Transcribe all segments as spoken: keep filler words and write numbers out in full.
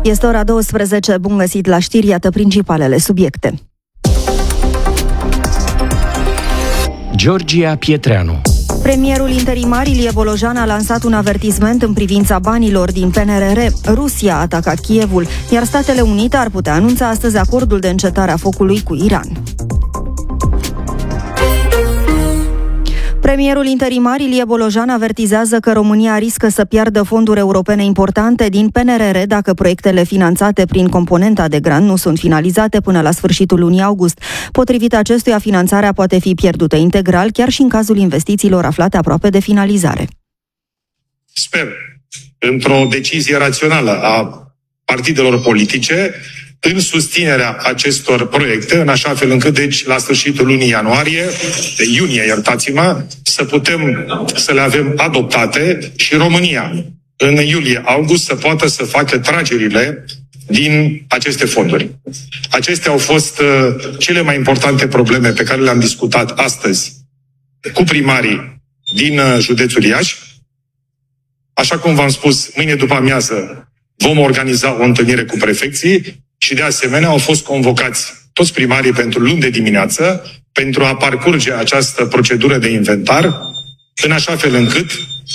Este ora douăsprezece, bun găsit la știri, iată principalele subiecte. Georgia Pietreanu. Premierul interimar Ilie Bolojan a lansat un avertisment în privința banilor din P N R R. Rusia a atacat Kievul, iar Statele Unite ar putea anunța astăzi acordul de încetare a focului cu Iran. Premierul interimar Ilie Bolojan avertizează că România riscă să piardă fonduri europene importante din P N R R dacă proiectele finanțate prin componenta de grant nu sunt finalizate până la sfârșitul lunii august. Potrivit acestuia, finanțarea poate fi pierdută integral, chiar și în cazul investițiilor aflate aproape de finalizare. Sper, într-o decizie rațională a partidelor politice, în susținerea acestor proiecte, în așa fel încât, deci, la sfârșitul lunii ianuarie, de iunie, iertați-mă, să putem să le avem adoptate și România, în iulie-august, să poată să facă tragerile din aceste fonduri. Acestea au fost uh, cele mai importante probleme pe care le-am discutat astăzi cu primarii din uh, județul Iași. Așa cum v-am spus, mâine după amiază vom organiza o întâlnire cu prefecții și, de asemenea, au fost convocați toți primarii pentru luni de dimineață pentru a parcurge această procedură de inventar, în așa fel încât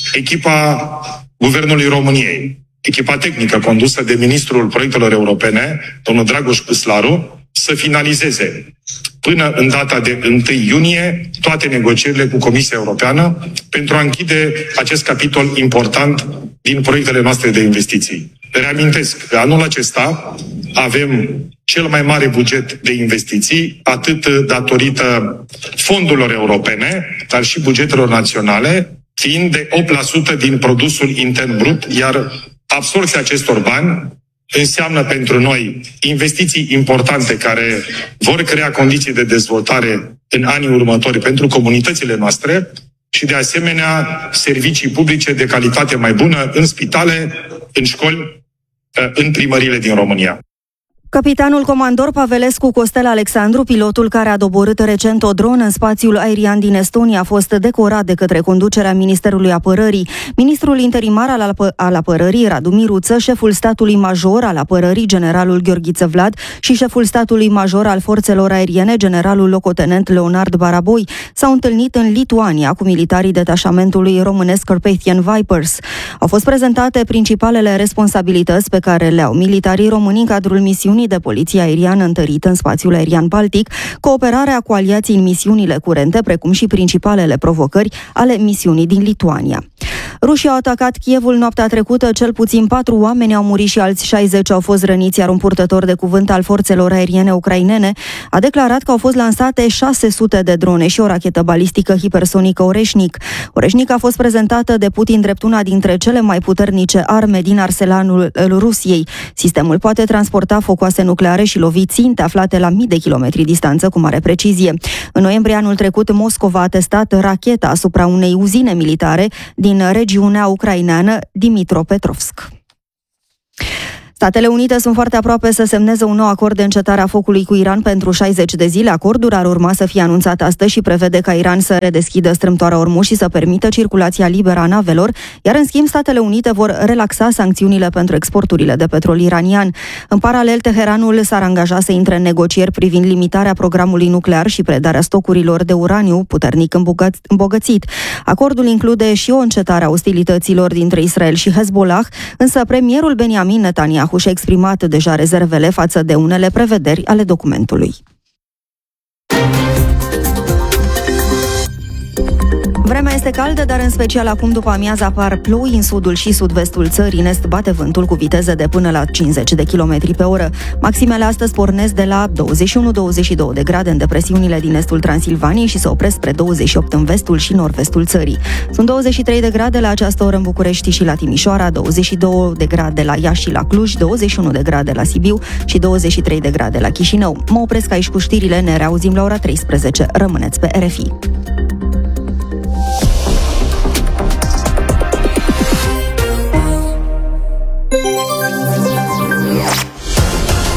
echipa Guvernului României, echipa tehnică condusă de Ministrul Proiectelor Europene, domnul Dragoș Păslaru, să finalizeze până în data de întâi iunie toate negocierile cu Comisia Europeană pentru a închide acest capitol important din proiectele noastre de investiții. Reamintesc că anul acesta avem cel mai mare buget de investiții, atât datorită fondurilor europene, dar și bugetelor naționale, fiind de opt la sută din produsul intern brut, iar absorbția acestor bani înseamnă pentru noi investiții importante care vor crea condiții de dezvoltare în anii următori pentru comunitățile noastre și, de asemenea, servicii publice de calitate mai bună în spitale, în școli, în primăriile din România. Capitanul comandor Pavelescu Costel Alexandru, pilotul care a doborât recent o dronă în spațiul aerian din Estonia, a fost decorat de către conducerea Ministerului Apărării. Ministrul interimar al, apă- al Apărării, Radu Miruță, șeful statului major al Apărării, generalul Gheorghiță Vlad, și șeful statului major al forțelor aeriene, generalul locotenent Leonard Baraboi, s-au întâlnit în Lituania cu militarii detașamentului românesc Carpathian Vipers. Au fost prezentate principalele responsabilități pe care le au militarii români în cadrul misiunii de poliție aeriană întărită în spațiul aerian baltic, cooperarea cu aliații în misiunile curente, precum și principalele provocări ale misiunii din Lituania. Rușii au atacat Kievul noaptea trecută, cel puțin patru oameni au murit și alți șaizeci au fost răniți, iar un purtător de cuvânt al forțelor aeriene ucrainene a declarat că au fost lansate șase sute de drone și o rachetă balistică hipersonică Oreșnic. Oreșnic a fost prezentată de Putin drept una dintre cele mai puternice arme din arsenalul Rusiei. Sistemul poate transporta focoase nucleare și lovi ținte aflate la mii de kilometri distanță cu mare precizie. În noiembrie anul trecut, Moscova a testat racheta asupra unei uzine militare din regiunea ucraineană Dimitropetrovsk. Statele Unite sunt foarte aproape să semneze un nou acord de încetare a focului cu Iran pentru șaizeci de zile. Acordul ar urma să fie anunțat astăzi și prevede ca Iran să redeschidă strâmtoarea Ormuz și să permită circulația liberă a navelor, iar în schimb Statele Unite vor relaxa sancțiunile pentru exporturile de petrol iranian. În paralel, Teheranul s-ar angaja să intre în negocieri privind limitarea programului nuclear și predarea stocurilor de uraniu puternic îmbogățit. Acordul include și o încetare a ostilităților dintre Israel și Hezbollah, însă premierul Benjamin Netanyahu și-a exprimat deja rezervele față de unele prevederi ale documentului. Vremea este caldă, dar în special acum după amiază apar ploi în sudul și sud-vestul țării. În est bate vântul cu viteze de până la cincizeci de kilometri pe oră. Maximele astăzi pornesc de la douăzeci și unu douăzeci și doi de grade în depresiunile din estul Transilvaniei și se opresc spre douăzeci și opt în vestul și nord-vestul țării. Sunt douăzeci și trei de grade la această oră în București și la Timișoara, douăzeci și două de grade la Iași și la Cluj, douăzeci și unu de grade la Sibiu și douăzeci și trei de grade la Chișinău. Mă opresc aici cu știrile, ne reauzim la ora treisprezece. Rămâneți pe R F I.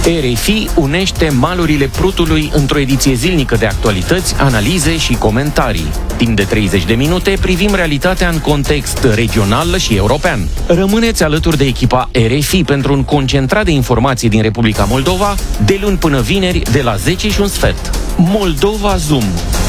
R F I unește malurile Prutului într-o ediție zilnică de actualități, analize și comentarii. Timp de treizeci de minute privim realitatea în context regional și european. Rămâneți alături de echipa R F I pentru un concentrat de informații din Republica Moldova, de luni până vineri, de la zece și un sfert. Moldova Zoom.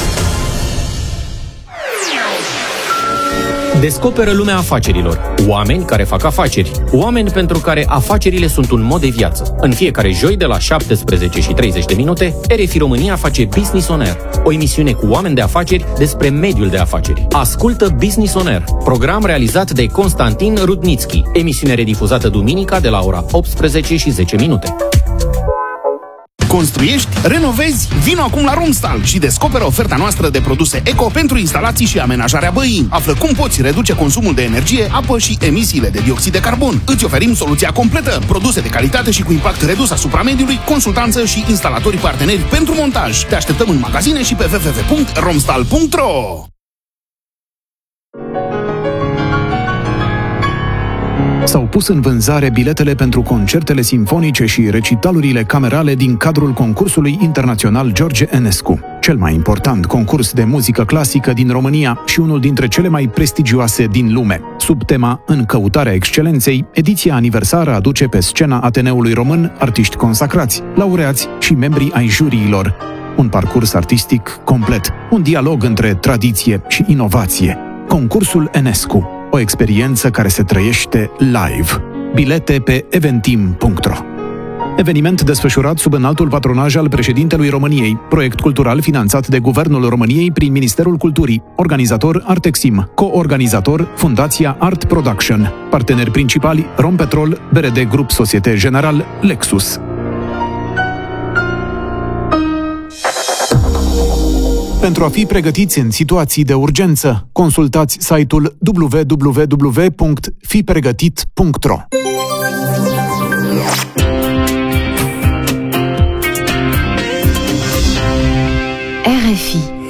Descoperă lumea afacerilor. Oameni care fac afaceri. Oameni pentru care afacerile sunt un mod de viață. În fiecare joi, de la șaptesprezece și treizeci de minute, R F I România face Business on Air, o emisiune cu oameni de afaceri despre mediul de afaceri. Ascultă Business on Air, program realizat de Constantin Rudnitski, emisiune redifuzată duminica de la ora optsprezece și zece minute. Construiești? Renovezi? Vino acum la Romstal și descoperă oferta noastră de produse eco pentru instalații și amenajarea băii. Află cum poți reduce consumul de energie, apă și emisiile de dioxid de carbon. Îți oferim soluția completă, produse de calitate și cu impact redus asupra mediului, consultanță și instalatori parteneri pentru montaj. Te așteptăm în magazine și pe w w w punct romstal punct r o. S-au pus în vânzare biletele pentru concertele simfonice și recitalurile camerale din cadrul concursului internațional George Enescu, cel mai important concurs de muzică clasică din România și unul dintre cele mai prestigioase din lume. Sub tema În căutarea excelenței, ediția aniversară aduce pe scena Ateneului Român artiști consacrați, laureați și membrii ai juriilor. Un parcurs artistic complet, un dialog între tradiție și inovație. Concursul Enescu. O experiență care se trăiește live. Bilete pe eventim punct ro. Eveniment desfășurat sub înaltul patronaj al președintelui României, proiect cultural finanțat de Guvernul României prin Ministerul Culturii, organizator Artexim, co-organizator Fundația Art Production, parteneri principali Rompetrol, B R D Grup Societe General, Lexus. Pentru a fi pregătiți în situații de urgență, consultați site-ul w w w punct fi pregătit punct ro. R F I